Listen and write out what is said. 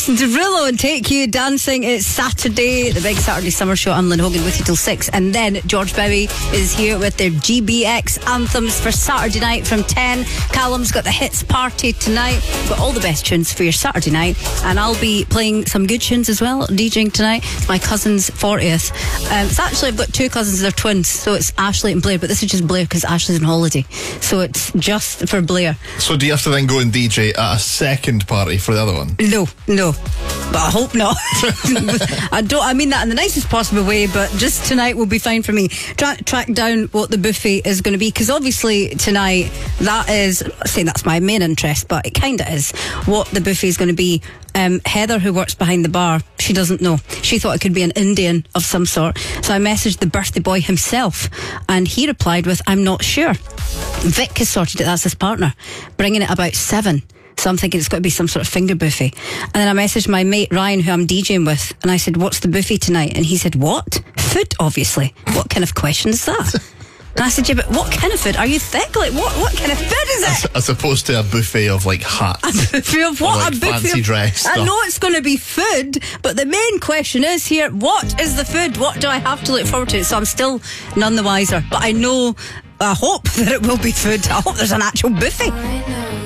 Jason Derulo and Take You Dancing. It's Saturday, the big Saturday summer show. I'm Lynn Hogan with you till 6. And then George Bowie is here with their GBX anthems for Saturday night from 10. Callum's got the hits party tonight. Got all the best tunes for your Saturday night. And I'll be playing some good tunes as well, DJing tonight. It's my cousin's 40th. It's actually, I've got two cousins, they're twins. So it's Ashley and Blair, but this is just Blair because Ashley's on holiday. So it's just for Blair. So do you have to then go and DJ at a second party for the other one? No. But I hope not. I mean that in the nicest possible way, but just tonight will be fine for me. Track down what the buffet is going to be, because obviously tonight, that is, I'm not saying that's my main interest, but it kind of is, what the buffet is going to be. Heather, who works behind the bar, she doesn't know. She thought it could be an Indian of some sort. So I messaged the birthday boy himself, and he replied with, I'm not sure. Vic has sorted it, that's his partner, bringing it about 7. So I'm thinking it's got to be some sort of finger buffet. And then I messaged my mate Ryan, who I'm DJing with, and I said, what's the buffet tonight? And he said, what? Food, obviously. What kind of question is that? And I said, yeah, but what kind of food? Are you thick? Like, what kind of food is it? As opposed to a buffet of like hats. A buffet of what? Like a buffet fancy of, dress stuff. I know it's going to be food, but the main question is here, what is the food? What do I have to look forward to? So I'm still none the wiser. But I hope that it will be food. I hope there's an actual buffet.